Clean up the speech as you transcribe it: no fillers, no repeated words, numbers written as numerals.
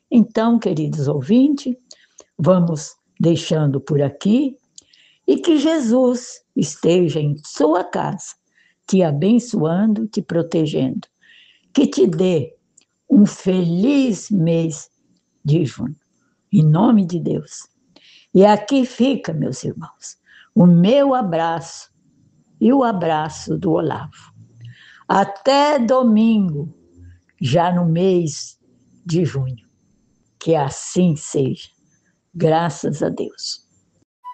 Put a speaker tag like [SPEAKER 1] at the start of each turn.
[SPEAKER 1] Então, queridos ouvintes, vamos deixando por aqui e que Jesus esteja em sua casa, te abençoando, te protegendo, que te dê um feliz mês de junho, em nome de Deus. E aqui fica, meus irmãos, o meu abraço e o abraço do Olavo. Até domingo, já no mês de junho. Que assim seja. Graças a Deus.